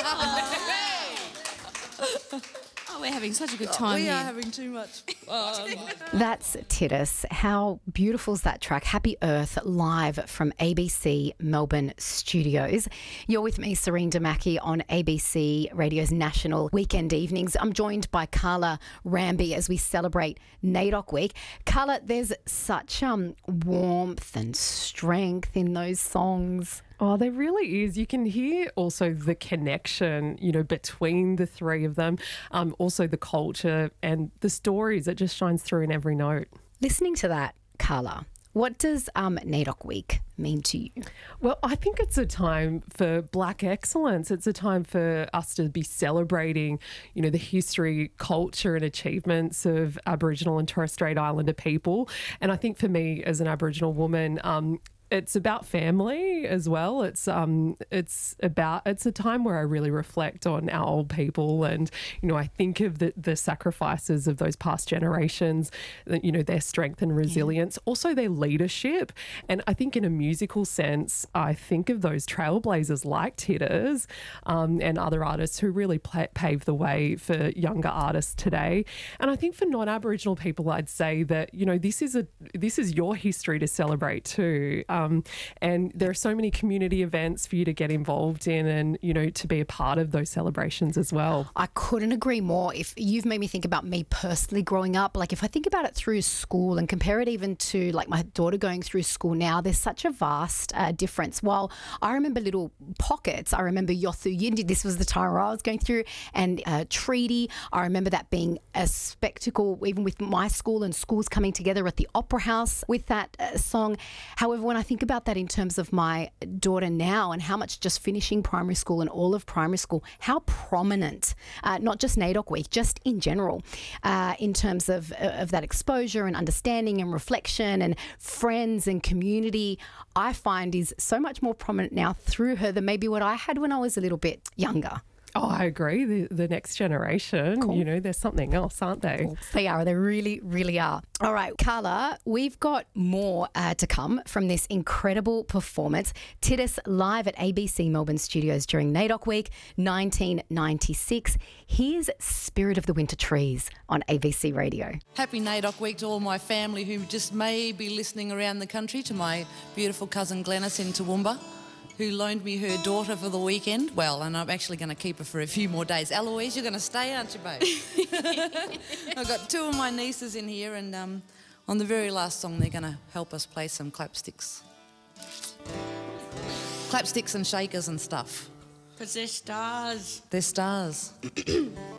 Oh, we're having such a good time We here. are having too much fun. That's Titus. How beautiful is that track? Happy Earth, live from ABC Melbourne studios. You're with me, Serene Damaki, on ABC Radio's National Weekend Evenings. I'm joined by Carla Ramby as we celebrate NAIDOC Week. Carla, there's such warmth and strength in those songs. Oh, there really is. You can hear also the connection, between the three of them, also the culture and the stories. It just shines through in every note. Listening to that, Carla, what does NAIDOC Week mean to you? Well, I think it's a time for Black excellence. It's a time for us to be celebrating, the history, culture and achievements of Aboriginal and Torres Strait Islander people. And I think for me as an Aboriginal woman, it's about family as well. It's a time where I really reflect on our old people, and I think of the sacrifices of those past generations, their strength and resilience, also their leadership. And I think in a musical sense, I think of those trailblazers like Titters and other artists who really paved the way for younger artists today. And I think for non-Aboriginal people, I'd say that this is your history to celebrate too. And there are so many community events for you to get involved in and, to be a part of those celebrations as well. I couldn't agree more. If you've made me think about me personally growing up, like if I think about it through school and compare it even to like my daughter going through school now, there's such a vast difference. While I remember little pockets, I remember Yothu Yindi, this was the time where I was going through, and Treaty, I remember that being a spectacle, even with my school and schools coming together at the Opera House with that song. However, when I think about that in terms of my daughter now and how much just finishing primary school and all of primary school, how prominent, not just NAIDOC Week, just in general, in terms of that exposure and understanding and reflection and friends and community, I find is so much more prominent now through her than maybe what I had when I was a little bit younger. Oh, I agree. The next generation, Cool. There's something else, aren't they? They are. They really, really are. All right, Carla, we've got more to come from this incredible performance. Titus live at ABC Melbourne Studios during NAIDOC Week 1996. Here's Spirit of the Winter Trees on ABC Radio. Happy NAIDOC Week to all my family who just may be listening around the country, to my beautiful cousin Glenys in Toowoomba, who loaned me her daughter for the weekend. Well, and I'm actually going to keep her for a few more days. Eloise, you're going to stay, aren't you, babe? I've got two of my nieces in here, and on the very last song, they're going to help us play some clapsticks. Clapsticks and shakers and stuff. Because they're stars. They're stars.